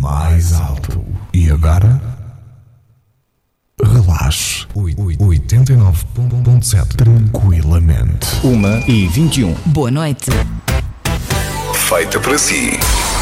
mais alto. E agora? Relaxe. 89.7. Tranquilamente. 1h21. Boa noite. Feita para si.